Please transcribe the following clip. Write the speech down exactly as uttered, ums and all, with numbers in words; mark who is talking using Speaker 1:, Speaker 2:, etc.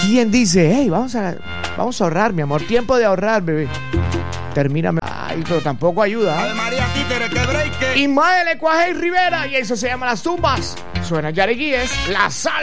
Speaker 1: ¿Quién dice, hey, vamos a, vamos a ahorrar, mi amor? Tiempo de ahorrar, bebé. Termina. Ay, pero tampoco ayuda.
Speaker 2: Ave María, títere, que break.
Speaker 1: Ismael Ecuaje y Rivera. Y eso se llama Las Tumbas. Suena Yari Guíes, La Sal.